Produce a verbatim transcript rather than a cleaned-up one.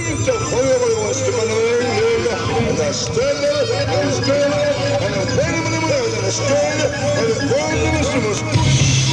진짜 보내버리고 싶지만은 Understand it, understand it, and then when you understand it, and then